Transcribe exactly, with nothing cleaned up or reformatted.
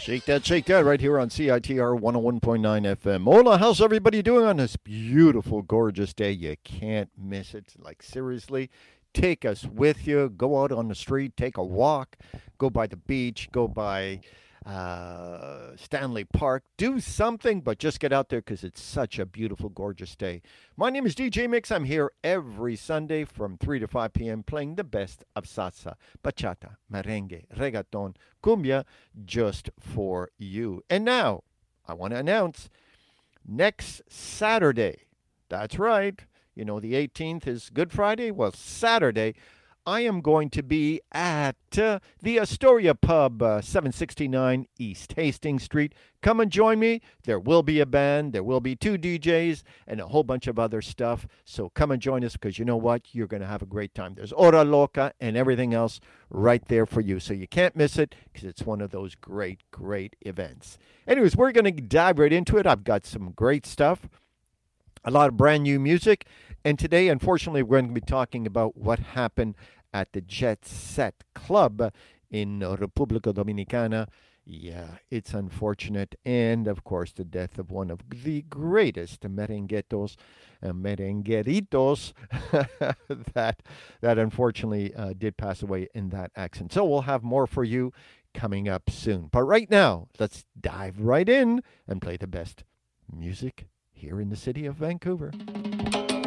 Shake that, shake that right here on C I T R one oh one point nine F M. Hola, how's everybody doing on this beautiful, gorgeous day? You can't miss it. Like, seriously, take us with you. Go out on the street, take a walk, go by the beach, go by uh, Stanley Park. Do something, but just get out there because it's such a beautiful, gorgeous day. My name is D J Mix. I'm here every Sunday from three to five p.m. playing the best of salsa, bachata, merengue, reggaeton, cumbia, just for you. And now, I want to announce next Saturday, that's right, you know, the eighteenth is Good Friday. Well, Saturday, I am going to be at uh, the Astoria Pub, uh, seven sixty-nine East Hastings Street. Come and join me. There will be a band. There will be two D Js and a whole bunch of other stuff. So come and join us because you know what? You're going to have a great time. There's Hora Loca and everything else right there for you. So you can't miss it because it's one of those great, great events. Anyways, we're going to dive right into it. I've got some great stuff, a lot of brand new music. And today, unfortunately, we're going to be talking about what happened at the Jet Set Club in República Dominicana. Yeah, it's unfortunate. And, of course, the death of one of the greatest merenguetos, uh, merengueritos that, that unfortunately uh, did pass away in that accident. So we'll have more for you coming up soon. But right now, let's dive right in and play the best music here in the city of Vancouver.